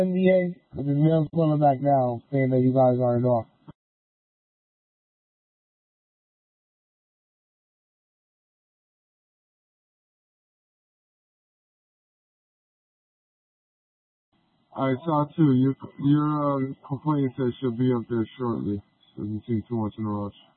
NBA, with his nails pulling back now, saying that you guys aren't off. I saw too. Your complaint says she'll be up there shortly. Doesn't seem too much in a rush.